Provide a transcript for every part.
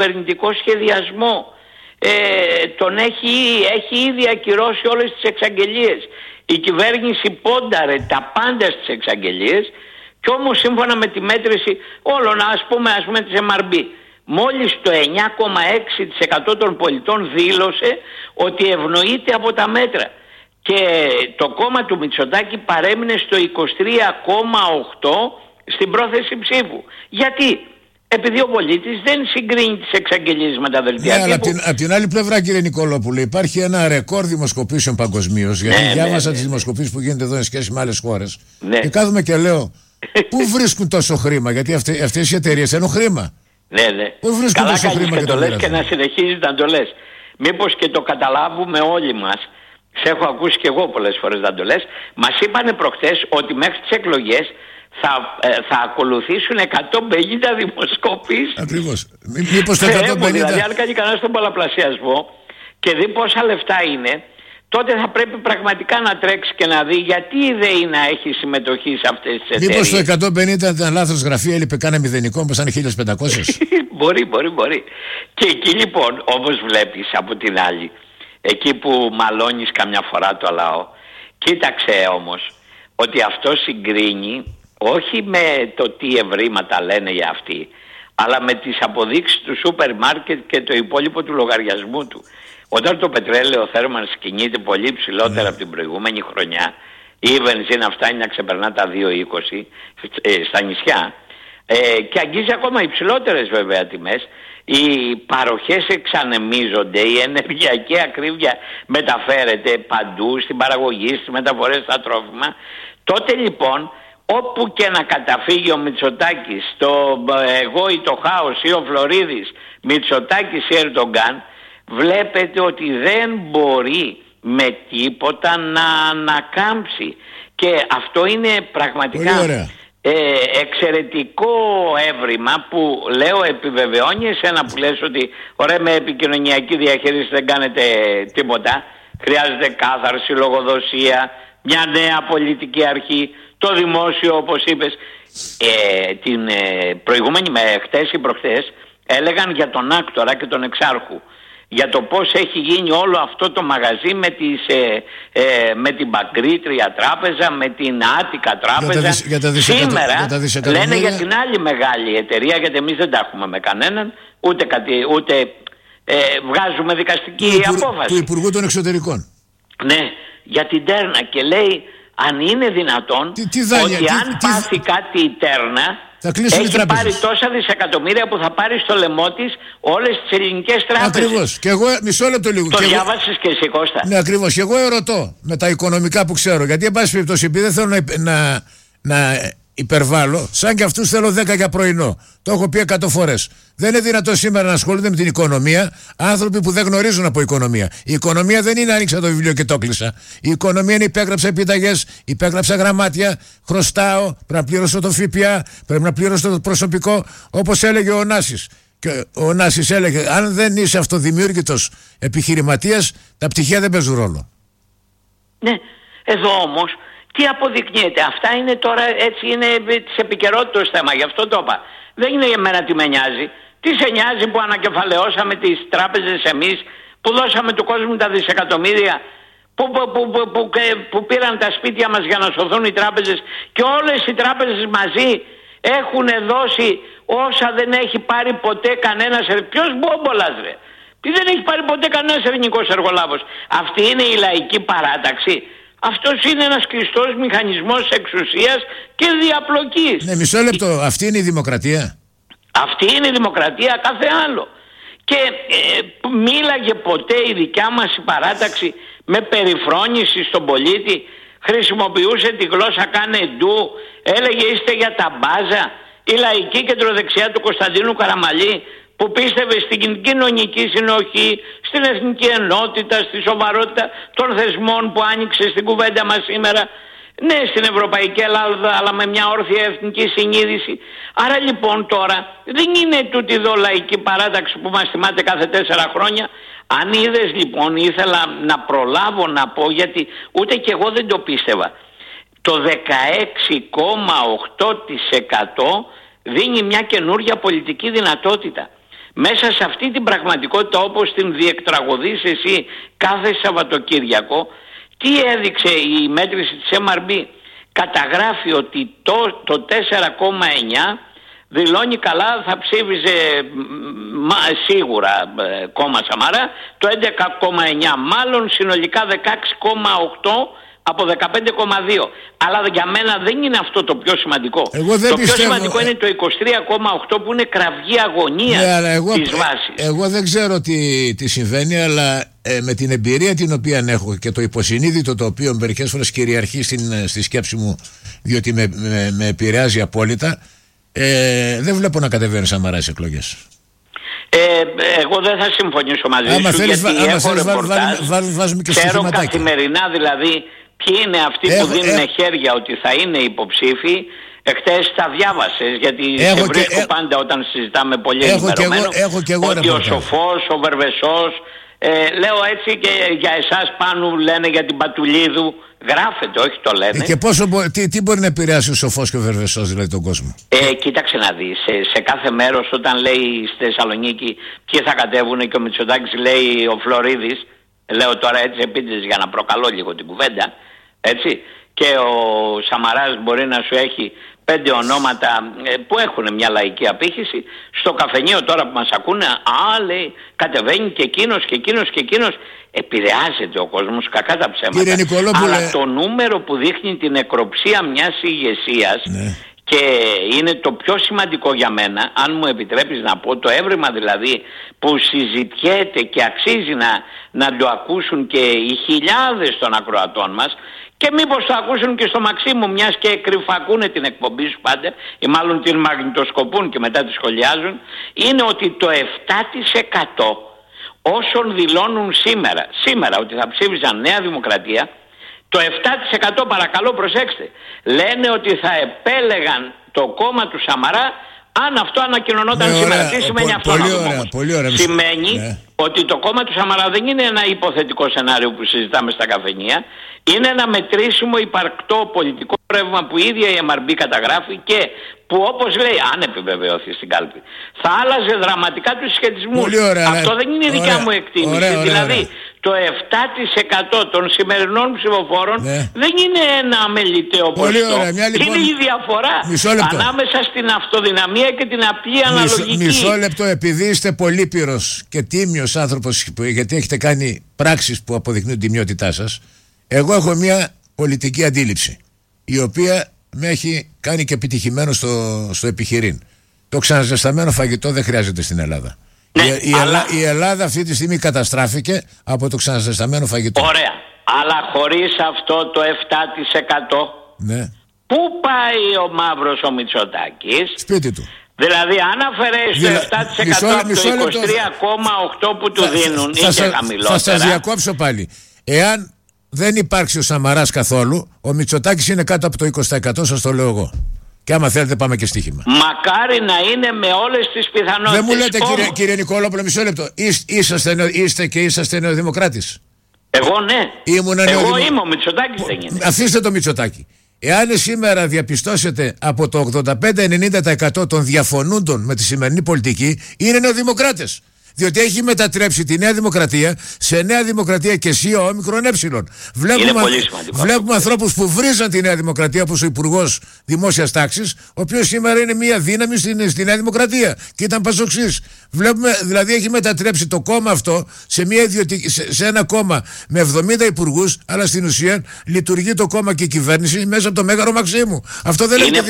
κυβερνητικό σχεδιασμό. Τον έχει ήδη ακυρώσει όλες τις εξαγγελίες. Η κυβέρνηση πόνταρε τα πάντα στις εξαγγελίες και όμως σύμφωνα με τη μέτρηση όλων, ας πούμε της MRB, μόλις το 9,6% των πολιτών δήλωσε ότι ευνοείται από τα μέτρα και το κόμμα του Μητσοτάκη παρέμεινε στο 23,8% στην πρόθεση ψήφου. Γιατί? Επειδή ο πολίτης δεν συγκρίνει τις εξαγγελίες με τα δελτία τύπου. Αλλά από την άλλη πλευρά, κύριε Νικολόπουλε, υπάρχει ένα ρεκόρ δημοσκοπήσεων παγκοσμίως. Γιατί διάβασα τις δημοσκοπήσεις που γίνεται εδώ εν σχέση με άλλες χώρες. Και κάθομαι και λέω, πού βρίσκουν τόσο χρήμα? Γιατί αυτές οι εταιρείες θέλουν χρήμα. Ναι. Πού βρίσκουν τόσο χρήμα? Και το λες και να συνεχίζεις να το λες. Μήπως και το καταλάβουμε όλοι μας. Σε έχω ακούσει και εγώ πολλές φορές να το λες. Μας είπανε προχτές ότι μέχρι τις εκλογές θα ακολουθήσουν 150 δημοσκοπήσεις. Ακριβώς. Μήπως το 150... Δηλαδή αν κάνει κανένα τον πολλαπλασιασμό και δει πόσα λεφτά είναι, τότε θα πρέπει πραγματικά να τρέξει και να δει γιατί η ΔΕΗ να έχει συμμετοχή σε αυτές τις εταιρείες. Μήπως το 150 ήταν λάθος γραφείο, έλειπε κάνα μηδενικό, όπως ήταν 1500. Μπορεί. Και εκεί λοιπόν, όπως βλέπεις από την άλλη, εκεί που μαλώνεις καμιά φορά το λαό, κοίταξε όμως ότι αυτό συγκρίνει όχι με το τι ευρήματα λένε για αυτοί, αλλά με τις αποδείξεις του σούπερ μάρκετ και το υπόλοιπο του λογαριασμού του. Όταν το πετρέλαιο θέρμανς κινείται πολύ ψηλότερα από την προηγούμενη χρονιά, η βενζίνα φτάνει να ξεπερνά τα 2,20 στα νησιά και αγγίζει ακόμα υψηλότερες βέβαια τιμές, οι παροχές εξανεμίζονται, η ενεργειακή ακρίβεια μεταφέρεται παντού, στην παραγωγή, στις μεταφορές, στα τρόφιμα. Τότε λοιπόν όπου και να καταφύγει ο Μητσοτάκης, το εγώ ή το χάος ή ο Φλωρίδης, Μητσοτάκης ή Ερντογκάν, βλέπετε ότι δεν μπορεί με τίποτα να ανακάμψει. Και αυτό είναι πραγματικά εξαιρετικό έβριμα που λέω επιβεβαιώνει εσένα που λες ότι ωραία, με επικοινωνιακή διαχείριση δεν κάνετε τίποτα. Χρειάζεται κάθαρση, λογοδοσία, μια νέα πολιτική αρχή, το δημόσιο όπως είπες. Την προηγούμενη με χτες ή προχτές έλεγαν για τον Άκτορα και τον Εξάρχου, για το πώς έχει γίνει όλο αυτό το μαγαζί με την Παγκρίτρια Τράπεζα, με την Άτικα Τράπεζα. Σήμερα λένε για την άλλη μεγάλη εταιρεία, γιατί εμείς δεν τα έχουμε με κανέναν, ούτε βγάζουμε δικαστική απόφαση. Του Υπουργού των Εξωτερικών. Ναι, για την Τέρνα, και λέει αν είναι δυνατόν ότι αν πάθει κάτι η Τέρνα έχει πάρει τόσα δισεκατομμύρια που θα πάρει στο λαιμό της όλες τις ελληνικές τράπεζες. Ακριβώς. Και εγώ μισό λεπτό λίγο. Το διάβασες και εσύ, Κώστα? Ναι, ακριβώς. Και εγώ ερωτώ με τα οικονομικά που ξέρω. Γιατί εν πάση περιπτώσει, επειδή δεν θέλω να υπερβάλλω, σαν και αυτούς θέλω 10 για πρωινό. Το έχω πει 100 φορές. Δεν είναι δυνατόν σήμερα να ασχολούνται με την οικονομία άνθρωποι που δεν γνωρίζουν από οικονομία. Η οικονομία δεν είναι άνοιξα το βιβλίο και το κλείσα. Η οικονομία είναι υπέγραψα επιταγές, υπέγραψα γραμμάτια, χρωστάω, πρέπει να πληρώσω το ΦΠΑ, πρέπει να πληρώσω το προσωπικό, όπως έλεγε ο Ωνάσης. Και ο Ωνάσης έλεγε: αν δεν είσαι αυτοδημιούργητος επιχειρηματίας, τα πτυχία δεν παίζουν ρόλο. Ναι, εδώ όμως. Τι αποδεικνύεται? Αυτά είναι τώρα, έτσι είναι της επικαιρότητας θέμα, γι' αυτό το είπα. Δεν είναι για μένα τι με νοιάζει. Τι σε νοιάζει που ανακεφαλαιώσαμε τις τράπεζες εμείς, που δώσαμε του κόσμου τα δισεκατομμύρια, που πήραν τα σπίτια μας για να σωθούν οι τράπεζες, και όλες οι τράπεζες μαζί έχουν δώσει όσα δεν έχει πάρει ποτέ κανένας. Ποιος μπόμπολας ρε? Τι δεν έχει πάρει ποτέ κανένας ελληνικός εργολάβος? Αυτή είναι η λαϊκή παράταξη? Αυτός είναι ένας κλειστός μηχανισμός εξουσίας και διαπλοκής. Ναι, μισό λεπτό. Αυτή είναι η δημοκρατία? Αυτή είναι η δημοκρατία, κάθε άλλο. Και μίλαγε ποτέ η δικιά μας η παράταξη με περιφρόνηση στον πολίτη? Χρησιμοποιούσε τη γλώσσα κάνε ντου, έλεγε είστε για τα μπάζα? Η λαϊκή κεντροδεξιά του Κωνσταντίνου Καραμαλή, που πίστευε στην κοινωνική συνοχή, στην εθνική ενότητα, στη σοβαρότητα των θεσμών που άνοιξε στην κουβέντα μας σήμερα. Ναι, στην Ευρωπαϊκή Ελλάδα, αλλά με μια όρθια εθνική συνείδηση. Άρα λοιπόν τώρα δεν είναι τούτη εδώ λαϊκή παράταξη που μας θυμάται κάθε 4 χρόνια. Αν είδες λοιπόν, ήθελα να προλάβω να πω, γιατί ούτε και εγώ δεν το πίστευα. Το 16,8% δίνει μια καινούρια πολιτική δυνατότητα. μέσα σε αυτή την πραγματικότητα όπως την διεκτραγωδείς εσύ κάθε Σαββατοκύριακο, τι έδειξε η μέτρηση της MRB? Καταγράφει ότι το 4,9 δηλώνει καλά, θα ψήφιζε σίγουρα κόμμα Σαμαρά, το 11,9 μάλλον συνολικά 16,8 από 15,2. Αλλά για μένα δεν είναι αυτό το πιο σημαντικό. Το πιο σημαντικό είναι το 23,8 που είναι κραυγή αγωνία της βάσης. Εγώ δεν ξέρω τι συμβαίνει, αλλά με την εμπειρία την οποία έχω και το υποσυνείδητο το οποίο μερικές φορές κυριαρχεί στη σκέψη μου, διότι με επηρεάζει απόλυτα, δεν βλέπω να κατεβαίνει Σαμαράς εκλογές. Εγώ δεν θα συμφωνήσω μαζί σου, γιατί έχω ρεπορτάζ, ξέρω καθημερινά δηλαδή ποιοι είναι αυτοί που δίνουν χέρια ότι θα είναι υποψήφοι. Εχθές τα διάβασες, γιατί σε βρίσκω πάντα όταν συζητάμε πολύ ενημερωμένο, ότι ο Σοφός, ο Βερβεσός, λέω έτσι και για εσάς πάνω λένε για την Πατουλίδου, γράφεται, όχι το λένε. Και τι μπορεί να επηρεάσει ο Σοφός και ο Βερβεσός δηλαδή τον κόσμο? Κοίταξε να δεις, σε κάθε μέρος όταν λέει στη Θεσσαλονίκη ποιοι θα κατέβουν και ο Μητσοτάκης λέει ο Φλωρίδης, λέω τώρα έτσι επίτηδες για να προκαλώ λίγο την κουβέντα, έτσι, και ο Σαμαράς μπορεί να σου έχει 5 ονόματα που έχουν μια λαϊκή απήχηση. Στο καφενείο τώρα που μας ακούνε, λέει, κατεβαίνει και εκείνος και εκείνος και εκείνος. Επηρεάζεται ο κόσμος, κακά τα ψέματα. Αλλά το νούμερο που δείχνει την νεκροψία μιας ηγεσίας, ναι, και είναι το πιο σημαντικό για μένα, αν μου επιτρέπεις να πω, το έβριμα δηλαδή που συζητιέται και αξίζει να το ακούσουν και οι χιλιάδες των ακροατών μας, και μήπως το ακούσουν και στο Μαξίμου, μιας και κρυφακούνε την εκπομπή σου πάντα, ή μάλλον την μαγνητοσκοπούν και μετά τη σχολιάζουν, είναι ότι το 7% όσων δηλώνουν σήμερα ότι θα ψήφιζαν Νέα Δημοκρατία, το 7% παρακαλώ προσέξτε, λένε ότι θα επέλεγαν το κόμμα του Σαμαρά αν αυτό ανακοινωνόταν σήμερα. Τι σημαίνει αυτό? Σημαίνει ότι το κόμμα του Σαμαρά δεν είναι ένα υποθετικό σενάριο που συζητάμε στα καφενεία. Είναι ένα μετρήσιμο υπαρκτό πολιτικό ρεύμα που η ίδια η MRB καταγράφει και που, όπως λέει, αν επιβεβαιωθεί στην κάλπη, θα άλλαζε δραματικά τους συσχετισμούς. Αυτό δεν είναι δικιά μου εκτίμηση. Δηλαδή το 7% των σημερινών ψηφοφόρων δεν είναι ένα αμεληταίο ποσοστό. Είναι η διαφορά ανάμεσα στην αυτοδυναμία και την απλή αναλογική. Μισό λεπτό, επειδή είστε πολύ πύρος και τίμιος άνθρωπος, γιατί έχετε κάνει πράξεις που αποδεικνύουν την τιμιότητά σας, εγώ έχω μια πολιτική αντίληψη η οποία με έχει κάνει και επιτυχημένο στο επιχειρήν. Το ξαναζεσταμένο φαγητό δεν χρειάζεται στην Ελλάδα. Η Ελλάδα αυτή τη στιγμή καταστράφηκε από το ξαναζεσταμένο φαγητό. Ωραία. Αλλά χωρίς αυτό το 7%, πού πάει ο μαύρος ο Μητσοτάκης? Σπίτι του. Δηλαδή αν αφαιρέσει το 7% από το 23,8 που του δίνουν, είναι χαμηλότερα. Θα σας διακόψω πάλι. Εάν δεν υπάρξει ο Σαμαράς καθόλου, ο Μητσοτάκης είναι κάτω από το 20%, σας το λέω εγώ. Και άμα θέλετε πάμε και στοίχημα. Μακάρι να είναι με όλες τις πιθανότητες. Δεν μου λέτε κύριε Νικολόπουλο, μισό λεπτό, είστε και είσαστε νεοδημοκράτης? Εγώ ναι. Εγώ είμαι, ο Μητσοτάκης δεν είναι. Αφήστε το Μητσοτάκη. Εάν σήμερα διαπιστώσετε από το 85-90% των διαφωνούντων με τη σημερινή πολιτική είναι νεοδημοκράτες. Διότι έχει μετατρέψει τη Νέα Δημοκρατία σε Νέα Δημοκρατία και εσύ ο όμικρον έψιλον. Βλέπουμε ανθρώπους που βρίζαν τη Νέα Δημοκρατία, όπως ο Υπουργός Δημόσιας Τάξης, ο οποίος σήμερα είναι μια δύναμη στη Νέα Δημοκρατία και ήταν πασοξής. Βλέπουμε, δηλαδή έχει μετατρέψει το κόμμα αυτό σε ένα κόμμα με 70 υπουργούς, αλλά στην ουσία λειτουργεί το κόμμα και η κυβέρνηση μέσα από το Μέγαρο Μαξίμου. Αυτό δεν λέγεται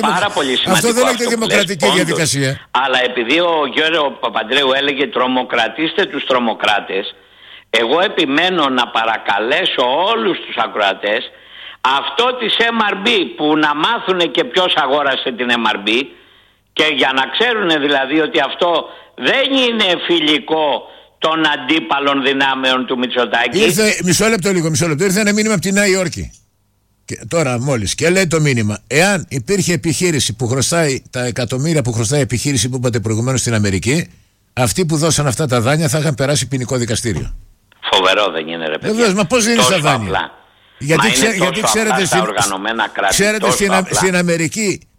δημοκρατική διαδικασία. Αλλά επειδή ο Γιώργο Παπαντρέου έλεγε τρομοκρατήστε τους τρομοκράτες, εγώ επιμένω να παρακαλέσω όλους τους ακροατές αυτό της MRB που να μάθουν και ποιος αγόρασε την MRB, και για να ξέρουν δηλαδή ότι αυτό δεν είναι φιλικό των αντίπαλων δυνάμεων του Μητσοτάκη. Μισό λεπτό. Ήρθε ένα μήνυμα από τη Νέα Υόρκη. Και τώρα μόλις, και λέει το μήνυμα, εάν υπήρχε επιχείρηση που χρωστάει τα εκατομμύρια που χρωστάει η επιχείρηση που είπατε προηγουμένως στην Αμερική, αυτοί που δώσαν αυτά τα δάνεια θα είχαν περάσει ποινικό δικαστήριο. Φοβερό δεν είναι, ρε παιδιά? Βεβαίως, μα πώς δίνεις τα δάνεια? Γιατί ξέρετε, στα οργανωμένα κράτη, στην Αμερική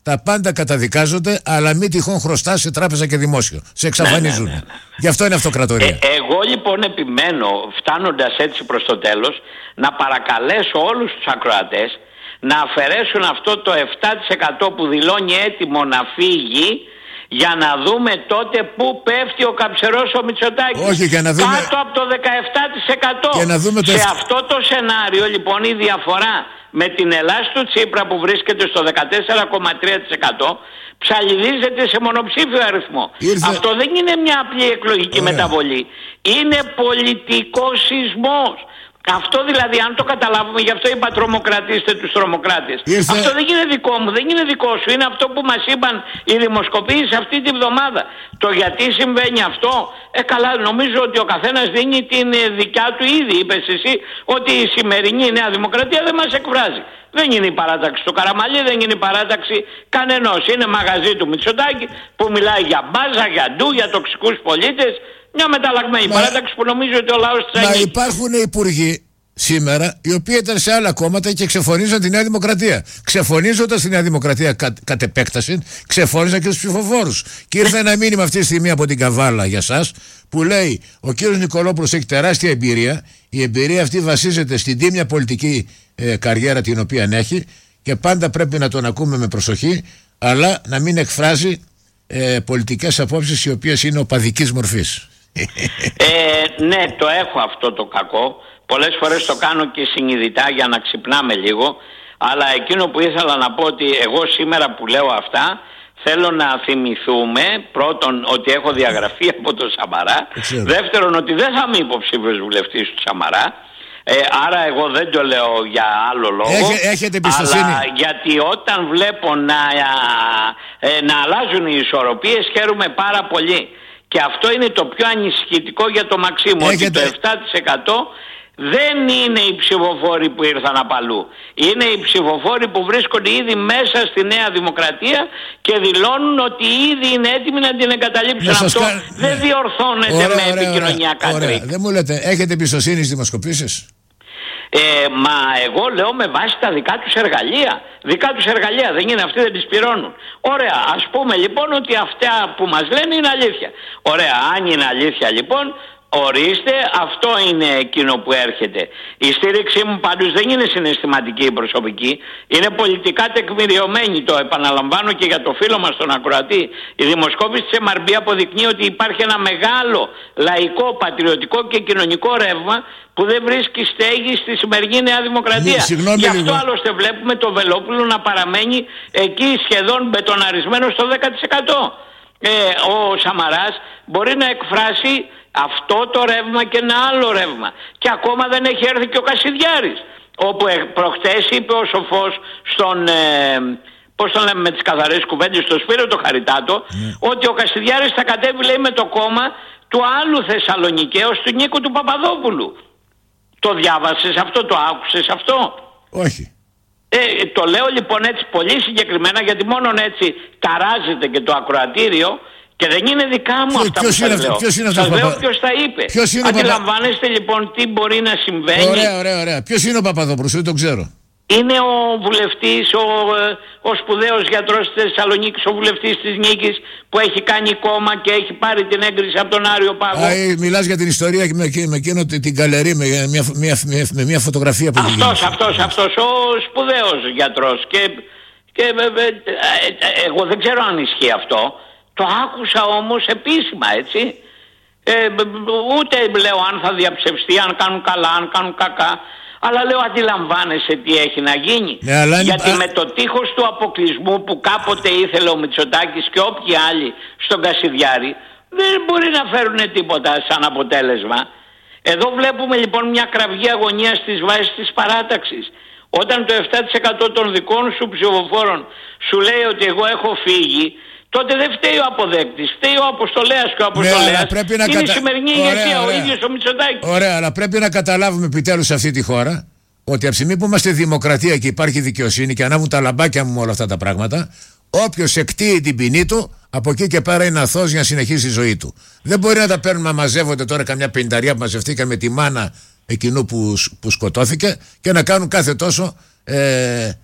τα πάντα καταδικάζονται, αλλά μη τυχόν χρωστά σε τράπεζα και δημόσιο. Σε εξαφανίζουν. Ναι. Γι' αυτό είναι αυτοκρατορία. Εγώ λοιπόν επιμένω, φτάνοντας έτσι προς το τέλος, να παρακαλέσω όλους τους ακροατές να αφαιρέσουν αυτό το 7% που δηλώνει έτοιμο να φύγει, για να δούμε τότε πού πέφτει ο καψερός ο Μητσοτάκης. Όχι, για να δούμε... Κάτω από το 17%. Για να δούμε το... Σε αυτό το σενάριο λοιπόν η διαφορά με την Ελλάς του Τσίπρα που βρίσκεται στο 14,3% ψαλιδίζεται σε μονοψήφιο αριθμό. Αυτό δεν είναι μια απλή εκλογική μεταβολή. Είναι πολιτικός σεισμός. Αυτό δηλαδή, αν το καταλάβουμε, γι' αυτό είπα τρομοκρατήστε τους τρομοκράτες. Αυτό δεν είναι δικό μου, δεν είναι δικό σου. Είναι αυτό που μας είπαν οι δημοσκοπήσεις αυτή τη βδομάδα. Το γιατί συμβαίνει αυτό, καλά, νομίζω ότι ο καθένας δίνει την δικιά του ήδη. Είπες εσύ ότι η σημερινή Νέα Δημοκρατία δεν μας εκφράζει. Δεν είναι η παράταξη του Καραμαλή, δεν είναι η παράταξη κανενός. Είναι μαγαζί του Μητσοτάκη που μιλάει για μπάζα, για ντου, για τοξικούς πολίτες. Μια μεταλλαγμένη παράταξη που νομίζω ότι ο λαός της Μα υπάρχουν υπουργοί σήμερα οι οποίοι ήταν σε άλλα κόμματα και ξεφωνίζαν τη Νέα Δημοκρατία. Ξεφωνίζοντας τη Νέα Δημοκρατία κατ' επέκταση, ξεφώνιζαν και τους ψηφοφόρους. Και ήρθε ένα μήνυμα αυτή τη στιγμή από την Καβάλα για σας που λέει: ο κύριος Νικολόπουλος έχει τεράστια εμπειρία. Η εμπειρία αυτή βασίζεται στην τίμια πολιτική καριέρα την οποία έχει και πάντα πρέπει να τον ακούμε με προσοχή, αλλά να μην εκφράζει πολιτικές απόψεις οι οποίες είναι οπαδικής μορφής. Ναι, το έχω αυτό το κακό. Πολλές φορές το κάνω και συνειδητά για να ξυπνάμε λίγο. Αλλά εκείνο που ήθελα να πω, ότι εγώ σήμερα που λέω αυτά θέλω να θυμηθούμε πρώτον ότι έχω διαγραφεί από τον Σαμαρά. Δεύτερον ότι δεν θα είμαι υποψήφιος βουλευτής του Σαμαρά. Άρα εγώ δεν το λέω για άλλο λόγο. Έχετε εμπιστοσύνη? Αλλά γιατί όταν βλέπω να αλλάζουν οι ισορροπίες χαίρομαι πάρα πολύ. Και αυτό είναι το πιο ανησυχητικό για το Μαξίμου. Ότι το 7% δεν είναι οι ψηφοφόροι που ήρθαν απ' αλλού. Είναι οι ψηφοφόροι που βρίσκονται ήδη μέσα στη Νέα Δημοκρατία και δηλώνουν ότι ήδη είναι έτοιμοι να την εγκαταλείψουν. Αυτό δεν διορθώνεται με επικοινωνιακά τρίκ. Δεν μου λέτε, έχετε εμπιστοσύνη στις δημοσκοπήσεις? Μα εγώ λέω με βάση τα δικά τους εργαλεία. Δικά τους εργαλεία δεν είναι, αυτοί δεν τις πληρώνουν. Ωραία, ας πούμε λοιπόν ότι αυτά που μας λένε είναι αλήθεια. Ωραία, αν είναι αλήθεια λοιπόν, ορίστε, αυτό είναι εκείνο που έρχεται. Η στήριξή μου πάντως δεν είναι συναισθηματική ή προσωπική, είναι πολιτικά τεκμηριωμένη. Το επαναλαμβάνω και για το φίλο μας τον ακροατή. Η δημοσκόπηση της MRB αποδεικνύει ότι υπάρχει ένα μεγάλο λαϊκό, πατριωτικό και κοινωνικό ρεύμα που δεν βρίσκει στέγη στη σημερινή Νέα Δημοκρατία. Γι' αυτό άλλωστε βλέπουμε το Βελόπουλο να παραμένει εκεί σχεδόν μπετοναρισμένο στο 10%. Ο Σαμαράς μπορεί να εκφράσει αυτό το ρεύμα και ένα άλλο ρεύμα. Και ακόμα δεν έχει έρθει και ο Κασιδιάρης, όπου προχτές είπε ο σοφός στον... πώς τον λέμε με τις καθαρές κουβέντες, στο Σπύρο το Χαριτάτο, ότι ο Κασιδιάρης θα κατέβει, λέει, με το κόμμα του άλλου Θεσσαλονικαίος, του Νίκου του Παπαδόπουλου. Το διάβασες αυτό, το άκουσες αυτό? Όχι. Το λέω λοιπόν έτσι πολύ συγκεκριμένα, γιατί μόνον έτσι ταράζεται και το ακροατήριο και δεν είναι δικά μου αυτά που σας λέω. Σας λέω ποιος τα είπε. Αντιλαμβάνεστε λοιπόν τι μπορεί να συμβαίνει. Ωραία. Ποιος είναι ο Παπαδόπουλος? Δεν τον ξέρω. Είναι ο βουλευτής, ο σπουδαίος γιατρός της Θεσσαλονίκης, ο βουλευτής της Νίκης που έχει κάνει κόμμα και έχει πάρει την έγκριση από τον Άριο Πάγο. Μιλάς για την ιστορία και με εκείνο την καλερί με μια φωτογραφία που αυτός ο σπουδαίος γιατρός και εγώ δεν ξέρω αν ισχύει αυτό. Το άκουσα όμως επίσημα, έτσι. Ούτε λέω αν θα διαψευστεί, αν κάνουν καλά, αν κάνουν κακά. Αλλά λέω, αντιλαμβάνεσαι τι έχει να γίνει? Γιατί με το τείχος του αποκλεισμού που κάποτε ήθελε ο Μητσοτάκης και όποιοι άλλοι στον Κασιδιάρη, δεν μπορεί να φέρουν τίποτα σαν αποτέλεσμα. Εδώ βλέπουμε λοιπόν μια κραυγή αγωνία στις βάσεις της παράταξης. Όταν το 7% των δικών σου ψηφοφόρων σου λέει ότι εγώ έχω φύγει, τότε δεν φταίει ο αποδέκτης, φταίει ο Αποστολέας και ο Αποστολέας είναι η σημερινή ηγεσία, ο ίδιος ο Μητσοτάκης. Ωραία, αλλά πρέπει να καταλάβουμε επιτέλους σε αυτή τη χώρα ότι από τη στιγμή που είμαστε δημοκρατία και υπάρχει δικαιοσύνη και ανάβουν τα λαμπάκια μου με όλα αυτά τα πράγματα, όποιος εκτείει την ποινή του, από εκεί και πέρα είναι αθώος για να συνεχίσει τη ζωή του. Δεν μπορεί να τα παίρνουμε να μαζεύονται τώρα καμιά πενταριά που μαζευτήκαμε τη μάνα εκείνου που σκοτώθηκε και να κάνουν κάθε τόσο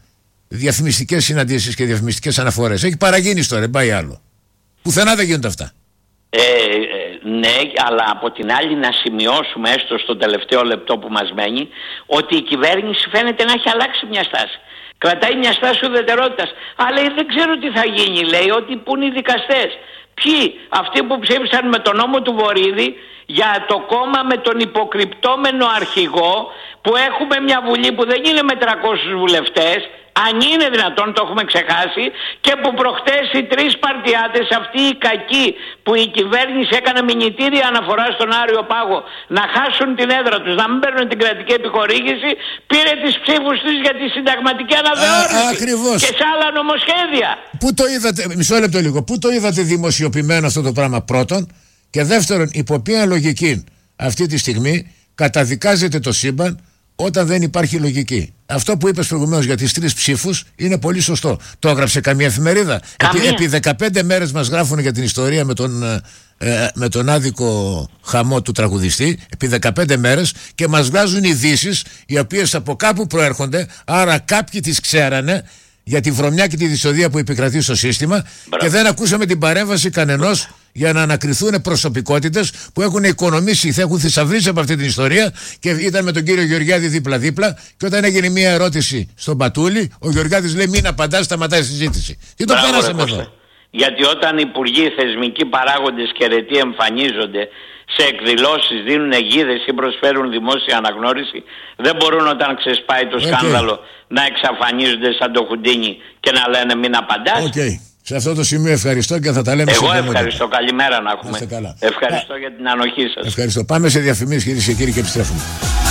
διαφημιστικές συναντήσεις και διαφημιστικές αναφορές. Έχει παραγίνει τώρα, δεν πάει άλλο. Πουθενά δεν γίνονται αυτά. Ναι, αλλά από την άλλη να σημειώσουμε έστω στο τελευταίο λεπτό που μας μένει ότι η κυβέρνηση φαίνεται να έχει αλλάξει μια στάση. Κρατάει μια στάση ουδετερότητας. Αλλά δεν ξέρω τι θα γίνει, λέει, ότι πού είναι οι δικαστές. Ποιοι? Αυτοί που ψήφισαν με τον νόμο του Βορίδη για το κόμμα με τον υποκρυπτόμενο αρχηγό, που έχουμε μια Βουλή που δεν είναι με 300 βουλευτές, αν είναι δυνατόν, το έχουμε ξεχάσει, και που προχτές οι 3 παρτιάτες, αυτοί οι κακοί που η κυβέρνηση έκανε μηνυτήρια αναφορά στον Άριο Πάγο να χάσουν την έδρα τους, να μην παίρνουν την κρατική επιχορήγηση, πήρε τις ψήφους τους για τη συνταγματική αναθεώρηση και σε άλλα νομοσχέδια. Πού το είδατε, μισό λεπτό λίγο, πού το είδατε δημοσιοποιημένο αυτό το πράγμα, πρώτον, και δεύτερον, υπό ποια λογική αυτή τη στιγμή καταδικάζεται το σύμπαν όταν δεν υπάρχει λογική? Αυτό που είπες προηγουμένως για τις 3 ψήφους είναι πολύ σωστό. Το έγραψε καμία εφημερίδα? Επί 15 μέρες μας γράφουν για την ιστορία με τον άδικο χαμό του τραγουδιστή, επί 15 μέρες, και μας βγάζουν ειδήσεις οι οποίες από κάπου προέρχονται, άρα κάποιοι τις ξέρανε για τη βρωμιά και τη δυσοδεία που επικρατεί στο σύστημα. Και δεν ακούσαμε την παρέμβαση κανενός για να ανακριθούν προσωπικότητες που έχουν οικονομήσει, θα έχουν θησαυρίσει από αυτή την ιστορία, και ήταν με τον κύριο Γεωργιάδη δίπλα-δίπλα, και όταν έγινε μια ερώτηση στον Πατούλη, ο Γεωργιάδης λέει μην απαντάς, σταματάει η συζήτηση. Τι το πέρασαμε εδώ? Γιατί όταν υπουργοί, θεσμικοί παράγοντες και αιρετοί εμφανίζονται σε εκδηλώσεις, δίνουν αιγίδες ή προσφέρουν δημόσια αναγνώριση, δεν μπορούν όταν ξεσπάει το σκάνδαλο να εξαφανίζονται σαν το Χουντίνι και να λένε μην απαντάς. Σε αυτό το σημείο ευχαριστώ και θα τα λέμε. Εγώ ευχαριστώ. Καλημέρα να έχουμε. Ευχαριστώ για την ανοχή σας. Ευχαριστώ. Πάμε σε διαφημίσεις, κυρίες και κύριοι, και επιστρέφουμε.